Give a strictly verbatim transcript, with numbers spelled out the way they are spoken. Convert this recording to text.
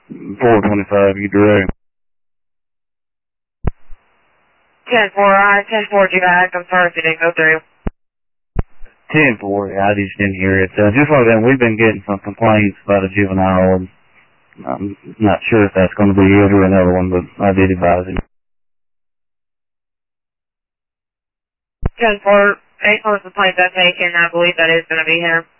four twenty-five, you direct. ten four, I ten four, you back. I'm sorry if you didn't go through. ten four, I just didn't hear it. Uh, just like that, we've been getting some complaints about a juvenile, and I'm not sure if that's going to be it or another one, but I did advise him. ten four, eight four complaints I've taken, I believe that is going to be here.